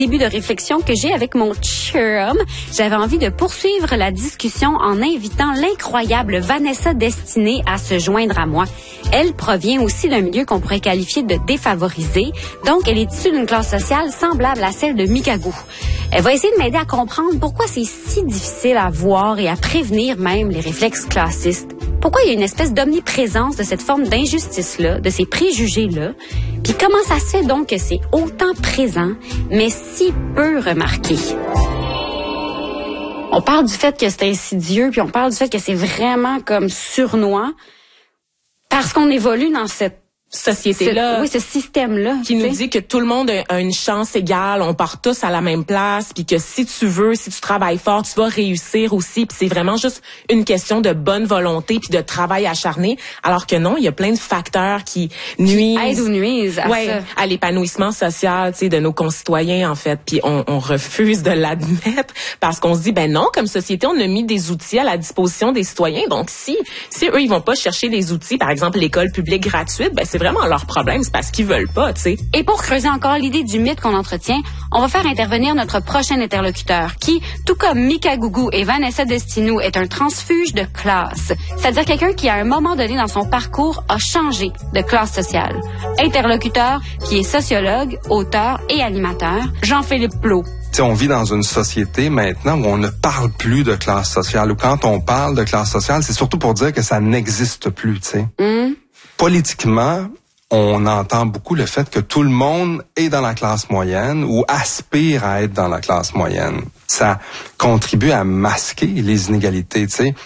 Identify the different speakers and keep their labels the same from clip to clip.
Speaker 1: Début de réflexion que j'ai avec mon chum, j'avais envie de poursuivre la discussion en invitant l'incroyable Vanessa Destinée à se joindre à moi. Elle provient aussi d'un milieu qu'on pourrait qualifier de défavorisé, donc elle est issue d'une classe sociale semblable à celle de Micagou. Elle va essayer de m'aider à comprendre pourquoi c'est si difficile à voir et à prévenir même les réflexes classistes. Pourquoi il y a une espèce d'omniprésence de cette forme d'injustice-là, de ces préjugés-là, puis comment ça se fait donc que c'est autant présent, mais si peu remarqué? On parle du fait que c'est insidieux, puis on parle du fait que c'est vraiment comme sournois, parce qu'on évolue dans cette
Speaker 2: société-là.
Speaker 1: Oui, ce système-là.
Speaker 2: Qui nous dit que tout le monde a une chance égale, on part tous à la même place, puis que si tu veux, si tu travailles fort, tu vas réussir aussi. Puis c'est vraiment juste une question de bonne volonté puis de travail acharné. Alors que non, il y a plein de facteurs qui nuisent.
Speaker 1: Aident ou nuisent à ça.
Speaker 2: À l'épanouissement social, tu sais, de nos concitoyens, en fait. Puis on refuse de l'admettre parce qu'on se dit, ben non, comme société, on a mis des outils à la disposition des citoyens. Donc si eux, ils vont pas chercher des outils, par exemple l'école publique gratuite, ben c'est vraiment leur problème, c'est parce qu'ils veulent pas, tu sais.
Speaker 1: Et pour creuser encore l'idée du mythe qu'on entretient, on va faire intervenir notre prochain interlocuteur qui, tout comme Mika Gougou et Vanessa Destinou, est un transfuge de classe. C'est-à-dire quelqu'un qui, à un moment donné dans son parcours, a changé de classe sociale. Interlocuteur qui est sociologue, auteur et animateur, Jean-Philippe Plot.
Speaker 3: T'sais, on vit dans une société maintenant où on ne parle plus de classe sociale. Ou quand on parle de classe sociale, c'est surtout pour dire que ça n'existe plus, tu sais. Politiquement, on entend beaucoup le fait que tout le monde est dans la classe moyenne ou aspire à être dans la classe moyenne. Ça contribue à masquer les inégalités, tu sais.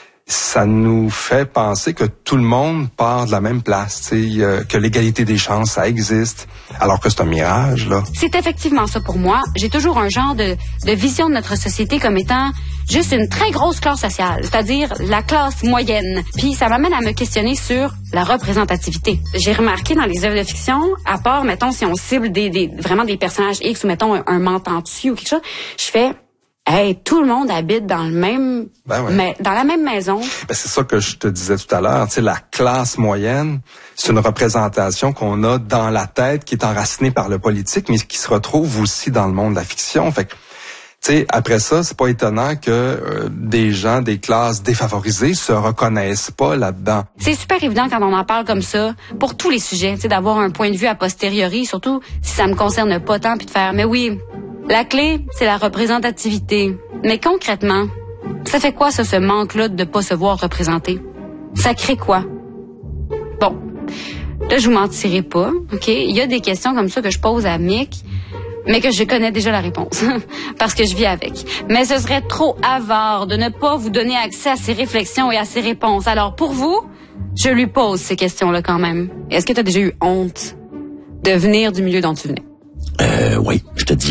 Speaker 3: Ça nous fait penser que tout le monde part de la même place, tu sais, que l'égalité des chances, ça existe, alors que c'est un mirage, là.
Speaker 1: C'est effectivement ça pour moi. J'ai toujours un genre de vision de notre société comme étant juste une très grosse classe sociale, c'est-à-dire la classe moyenne. Puis ça m'amène à me questionner sur la représentativité. J'ai remarqué dans les œuvres de fiction, à part, mettons, si on cible vraiment des personnages X ou, mettons, un mententu ou quelque chose, je fais... Hey, tout le monde habite dans le même, dans la même maison.
Speaker 3: Ben c'est ça que je te disais tout à l'heure. Tu sais, la classe moyenne, c'est une représentation qu'on a dans la tête qui est enracinée par le politique, mais qui se retrouve aussi dans le monde de la fiction. Fait que, tu sais, après ça, c'est pas étonnant que des gens des classes défavorisées se reconnaissent pas là-dedans.
Speaker 1: C'est super évident quand on en parle comme ça, pour tous les sujets, tu sais, d'avoir un point de vue a posteriori, surtout si ça me concerne pas tant, puis de faire, mais oui. La clé, c'est la représentativité. Mais concrètement, ça fait quoi ça, ce manque-là de pas se voir représenté? Ça crée quoi? Bon, là, je vous mentirai pas, OK? Il y a des questions comme ça que je pose à Mick, mais que je connais déjà la réponse, parce que je vis avec. Mais ce serait trop avare de ne pas vous donner accès à ces réflexions et à ces réponses. Alors, pour vous, je lui pose ces questions-là quand même. Est-ce que tu as déjà eu honte de venir du milieu dont tu venais?
Speaker 4: Oui, je te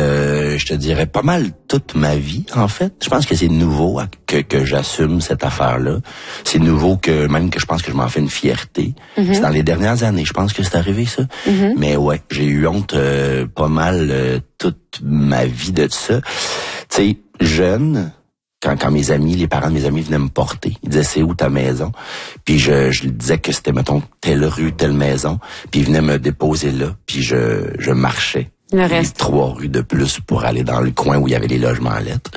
Speaker 4: dirais pas mal toute ma vie, en fait. Je pense que c'est nouveau que j'assume cette affaire-là. C'est nouveau que je pense que je m'en fais une fierté. C'est dans les dernières années, je pense que c'est arrivé, ça. Mais ouais, j'ai eu honte pas mal toute ma vie de ça. Tu sais, jeune... Quand les parents de mes amis venaient me porter, ils disaient, c'est où ta maison? Puis je disais que c'était, mettons, telle rue, telle maison. Puis ils venaient me déposer là, puis je marchais.
Speaker 1: Le reste.
Speaker 4: 3 rues de plus pour aller dans le coin où il y avait les logements à lettres.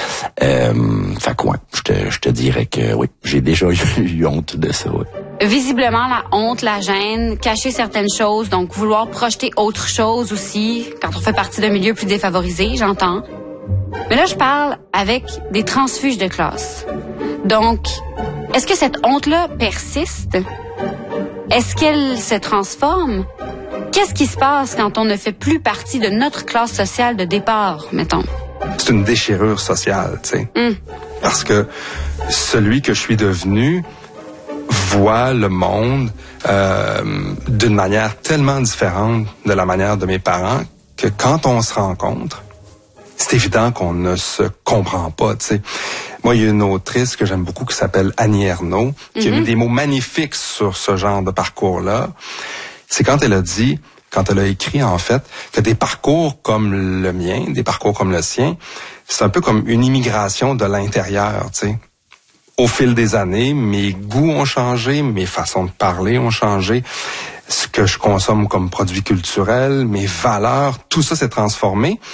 Speaker 4: Fait quoi? Je te dirais que oui, j'ai déjà eu honte de ça, oui.
Speaker 1: Visiblement, la honte, la gêne, cacher certaines choses, donc vouloir projeter autre chose aussi, quand on fait partie d'un milieu plus défavorisé, j'entends. Mais là, je parle avec des transfuges de classe. Donc, est-ce que cette honte-là persiste? Est-ce qu'elle se transforme? Qu'est-ce qui se passe quand on ne fait plus partie de notre classe sociale de départ, mettons?
Speaker 3: C'est une déchirure sociale, tu sais. Parce que celui que je suis devenu voit le monde d'une manière tellement différente de la manière de mes parents que quand on se rencontre, c'est évident qu'on ne se comprend pas, tu sais. Moi, il y a une autrice que j'aime beaucoup qui s'appelle Annie Ernaux, qui a mis des mots magnifiques sur ce genre de parcours-là. C'est quand elle a écrit, en fait, que des parcours comme le mien, des parcours comme le sien, c'est un peu comme une immigration de l'intérieur, tu sais. Au fil des années, mes goûts ont changé, mes façons de parler ont changé. ce que je consomme comme produits culturels, mes valeurs, tout ça s'est transformé.